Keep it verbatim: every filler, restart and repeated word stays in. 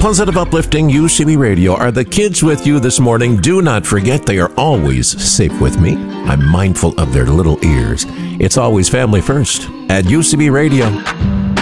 positive, uplifting U C B Radio. Are the kids with you this morning? Do not forget they are always safe with me. I'm mindful of their little ears. It's always family first at U C B Radio.